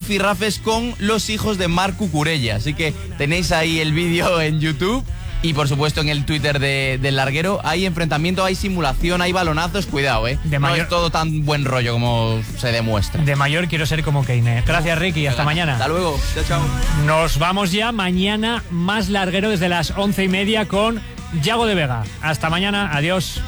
rifirrafes con los hijos de Marc Cucurella. Así que tenéis ahí el vídeo en YouTube y por supuesto en el Twitter del larguero. Hay enfrentamiento, hay simulación, hay balonazos, cuidado, no es todo tan buen rollo como se demuestra. De mayor quiero ser como Keine. Gracias, Ricky, hasta mañana. Hasta luego, chao. Nos vamos ya, mañana más larguero desde las 11:30 con Yago de Vega. Hasta mañana, adiós.